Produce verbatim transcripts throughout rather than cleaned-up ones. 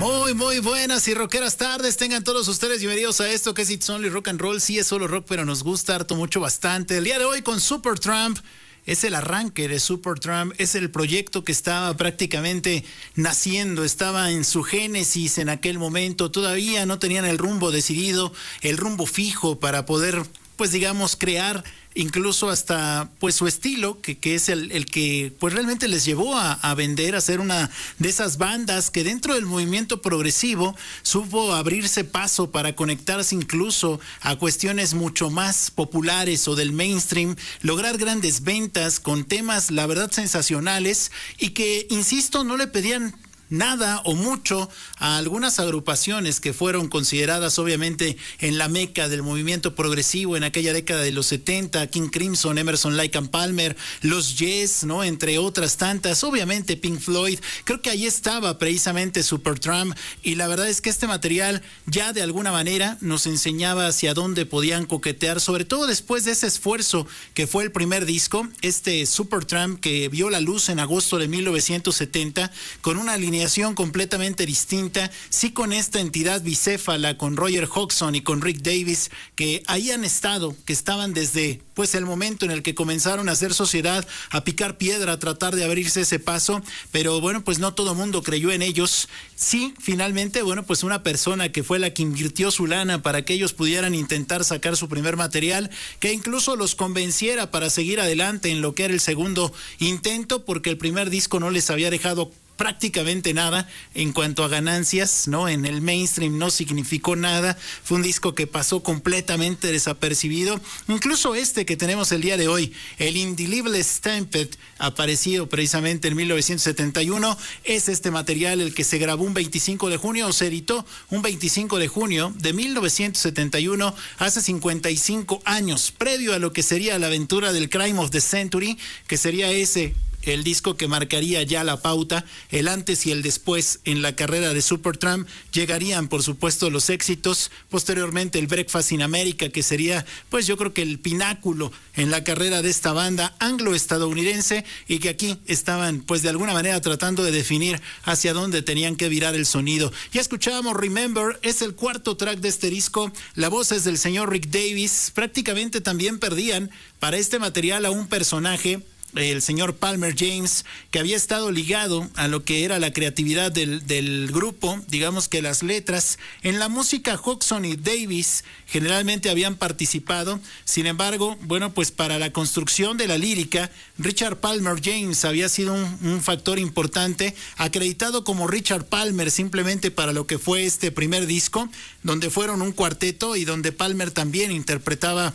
Muy, muy buenas y rockeras tardes. Tengan todos ustedes bienvenidos a esto que es It's Only Rock and Roll. Sí, es solo rock, pero nos gusta harto, mucho, bastante. El día de hoy con Supertramp. Es el arranque de Supertramp, es el proyecto que estaba prácticamente naciendo, estaba en su génesis en aquel momento. Todavía no tenían el rumbo decidido, el rumbo fijo para poder, pues digamos, crear incluso hasta pues su estilo, que, que es el, el que pues realmente les llevó a, a vender, a ser una de esas bandas que dentro del movimiento progresivo supo abrirse paso para conectarse incluso a cuestiones mucho más populares o del mainstream, lograr grandes ventas con temas la verdad sensacionales y que, insisto, no le pedían nada o mucho a algunas agrupaciones que fueron consideradas obviamente en la meca del movimiento progresivo en aquella década de los setenta, King Crimson, Emerson, Lake and Palmer, los Yes, ¿no? Entre otras tantas, obviamente Pink Floyd. Creo que ahí estaba precisamente Supertramp y la verdad es que este material ya de alguna manera nos enseñaba hacia dónde podían coquetear, sobre todo después de ese esfuerzo que fue el primer disco, este Supertramp que vio la luz en agosto de mil novecientos setenta con una línea completamente distinta, sí, con esta entidad bicéfala, con Roger Hodgson y con Rick Davies, que ahí han estado, que estaban desde pues el momento en el que comenzaron a hacer sociedad, a picar piedra, a tratar de abrirse ese paso, pero bueno, pues no todo mundo creyó en ellos. Sí, finalmente, bueno, pues una persona que fue la que invirtió su lana para que ellos pudieran intentar sacar su primer material, que incluso los convenciera para seguir adelante en lo que era el segundo intento, porque el primer disco no les había dejado prácticamente nada en cuanto a ganancias, ¿no? En el mainstream no significó nada, fue un disco que pasó completamente desapercibido. Incluso este que tenemos el día de hoy, el Indelible Stampede, aparecido precisamente en mil novecientos setenta y uno, es este material el que se grabó un veinticinco de junio, o se editó un veinticinco de junio de mil novecientos setenta y uno, hace cincuenta y cinco años, previo a lo que sería la aventura del Crime of the Century, que sería ese el disco que marcaría ya la pauta, el antes y el después en la carrera de Supertramp. Llegarían, por supuesto, los éxitos, posteriormente el Breakfast in America, que sería, pues yo creo que el pináculo en la carrera de esta banda anglo-estadounidense, y que aquí estaban, pues de alguna manera tratando de definir hacia dónde tenían que virar el sonido. Ya escuchábamos Remember, es el cuarto track de este disco, la voz es del señor Rick Davies. Prácticamente también perdían para este material a un personaje, el señor Palmer James, que había estado ligado a lo que era la creatividad del, del grupo. Digamos que las letras en la música, Hodgson y Davies generalmente habían participado. Sin embargo, bueno, pues para la construcción de la lírica, Richard Palmer James había sido un, un factor importante, acreditado como Richard Palmer simplemente para lo que fue este primer disco, donde fueron un cuarteto y donde Palmer también interpretaba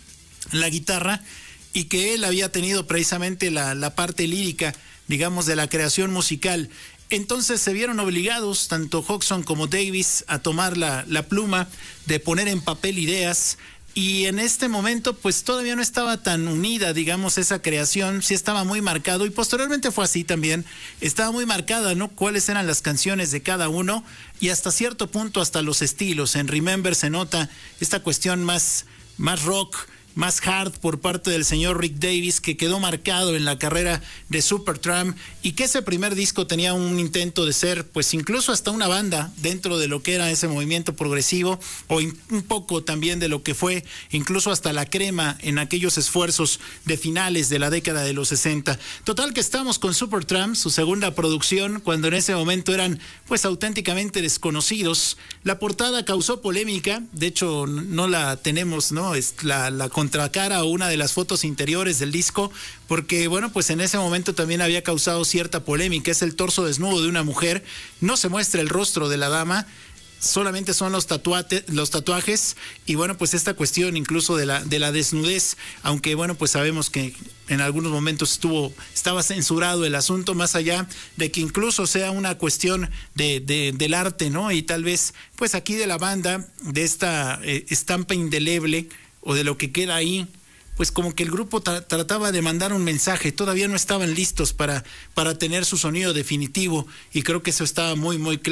la guitarra, y que él había tenido precisamente la, la parte lírica, digamos, de la creación musical. Entonces se vieron obligados, tanto Hodgson como Davies, a tomar la, la pluma, de poner en papel ideas, y en este momento pues todavía no estaba tan unida, digamos, esa creación. Sí estaba muy marcado, y posteriormente fue así también, estaba muy marcada, ¿no?, cuáles eran las canciones de cada uno, y hasta cierto punto hasta los estilos. En Remember se nota esta cuestión más, más rock, más hard por parte del señor Rick Davies, que quedó marcado en la carrera de Supertramp, y que ese primer disco tenía un intento de ser pues incluso hasta una banda dentro de lo que era ese movimiento progresivo, o in, un poco también de lo que fue incluso hasta la crema en aquellos esfuerzos de finales de la década de los sesenta. Total que estamos con Supertramp, su segunda producción, cuando en ese momento eran pues auténticamente desconocidos. La portada causó polémica, de hecho no la tenemos, ¿no? Es la, la contracara a una de las fotos interiores del disco, porque bueno, pues en ese momento también había causado cierta polémica. Es el torso desnudo de una mujer, no se muestra el rostro de la dama, solamente son los, tatuate, los tatuajes, y bueno, pues esta cuestión incluso de la, de la desnudez, aunque bueno, pues sabemos que en algunos momentos estuvo, estaba censurado el asunto, más allá de que incluso sea una cuestión de, de, del arte, ¿no? Y tal vez, pues aquí de la banda, de esta eh, estampa indeleble, o de lo que queda ahí, pues como que el grupo tra- trataba de mandar un mensaje. Todavía no estaban listos para, para tener su sonido definitivo, y creo que eso estaba muy, muy claro.